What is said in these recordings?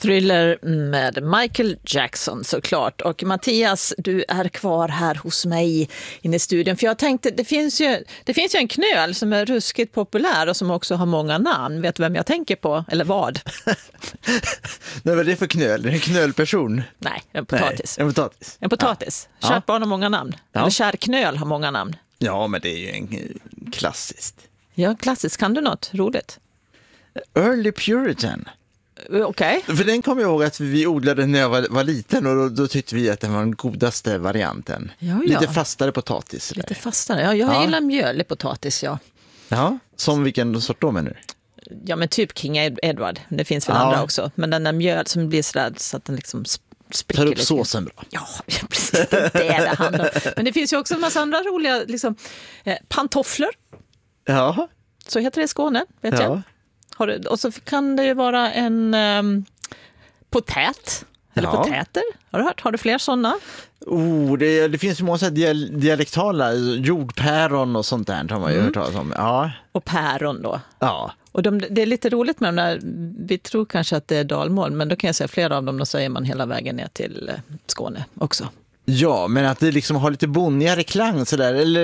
Thriller med Michael Jackson såklart. Och Mattias, du är kvar här hos mig inne i studion. För jag tänkte, det finns ju en knöl som är ruskigt populär och som också har många namn. Vet du vem jag tänker på? Eller vad? Nej, vad är det för knöl? Är det en knölperson? Nej, en potatis. Nej, en potatis. En potatis. Ja. Kärt barn har många namn. Ja. Eller kär knöl har många namn. Ja, men det är ju en klassiskt. Ja, klassiskt. Kan du något roligt? Early Puritan. Okej. För den kommer jag ihåg att vi odlade när jag var liten och då tyckte vi att den var den godaste varianten. Ja. Lite fastare potatis. Lite fastare. Ja, jag gillar mjölig potatis, ja. Ja, som vilken sort då menar du? Ja, men typ King Edward. Det finns väl andra också. Men den där mjöl som blir sådär så att den liksom spricker. Tar upp lite. såsen bra. Ja, precis. Det är det handlar om. Men det finns ju också en massa andra roliga liksom, pantofflor. Ja. Så heter det i Skåne, vet Ja. jag. Och så kan det ju vara en potät. Eller potäter. Har du hört? Har du fler sådana? Det finns ju många dialektala, jordpäron och sånt där har man ju hört talas om. Ja. Och päron då. Ja. Och det är lite roligt med de där, vi tror kanske att det är dalmål, men då kan jag säga flera av dem, då säger man hela vägen ner till Skåne också. Ja, men att det liksom har lite bonnigare klang sådär, eller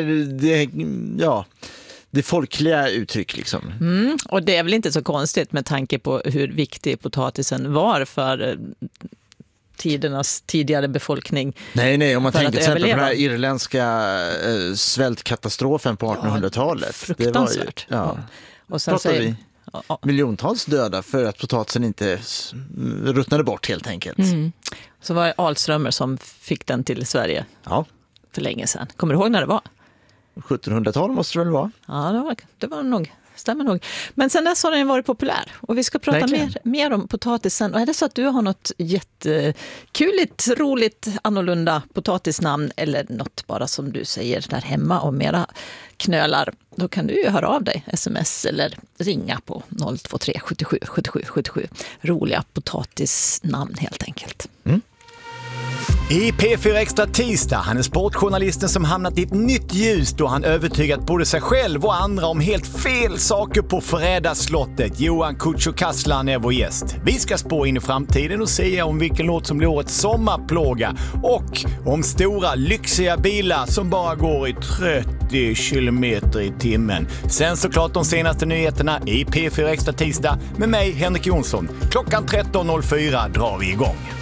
det folkliga uttryck liksom. Och det är väl inte så konstigt med tanke på hur viktig potatisen var för tidernas tidigare befolkning. Nej, om man tänker till exempel på den här irländska svältkatastrofen på 1800-talet. Fruktansvärt. Det var ju, Och sen pratar vi miljontals döda för att potatisen inte ruttnade bort helt enkelt. Så var det Alströmer som fick den till Sverige för länge sedan. Kommer du ihåg när det var? 1700-tal måste det väl vara? Ja, det var nog. Stämmer nog. Men sen dess har den varit populär. Och vi ska prata mer om potatisen. Och är det så att du har något jättekuligt, roligt, annorlunda potatisnamn eller något bara som du säger där hemma om mera knölar, då kan du ju höra av dig, sms eller ringa på 023 77 77 77. Roliga potatisnamn helt enkelt. I P4 Extra tisdag, han är sportjournalisten som hamnat i ett nytt ljus då han övertygat både sig själv och andra om helt fel saker på Förrädarslottet. Johan Kücükaslan är vår gäst. Vi ska spå in i framtiden och säga om vilken låt som blir årets sommarplåga och om stora lyxiga bilar som bara går i 30 kilometer i timmen. Sen såklart de senaste nyheterna i P4 Extra tisdag med mig, Henrik Jonsson. Klockan 13.04 drar vi igång.